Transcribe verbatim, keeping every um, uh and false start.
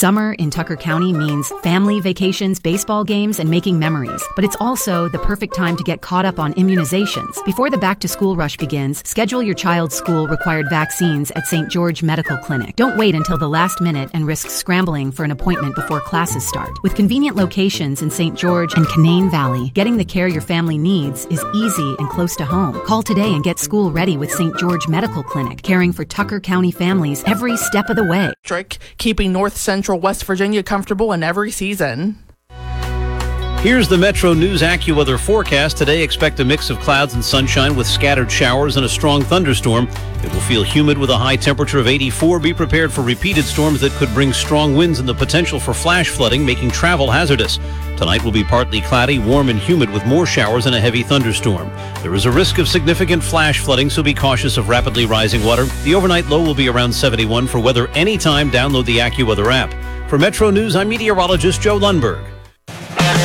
Summer in Tucker County means family vacations, baseball games, and making memories. But it's also the perfect time to get caught up on immunizations. Before the back-to-school rush begins, schedule your child's school-required vaccines at Saint George Medical Clinic. Don't wait until the last minute and risk scrambling for an appointment before classes start. With convenient locations in Saint George and Canaan Valley, getting the care your family needs is easy and close to home. Call today and get school ready with Saint George Medical Clinic, caring for Tucker County families every step of the way. Keeping North Central West Virginia comfortable in every season. Here's the Metro News AccuWeather forecast. Today, expect a mix of clouds and sunshine with scattered showers and a strong thunderstorm. It will feel humid with a high temperature of eighty-four. Be prepared for repeated storms that could bring strong winds and the potential for flash flooding, making travel hazardous. Tonight will be partly cloudy, warm and humid with more showers and a heavy thunderstorm. There is a risk of significant flash flooding, so be cautious of rapidly rising water. The overnight low will be around seventy-one. For weather anytime, download the AccuWeather app. For Metro News, I'm meteorologist Joe Lundberg.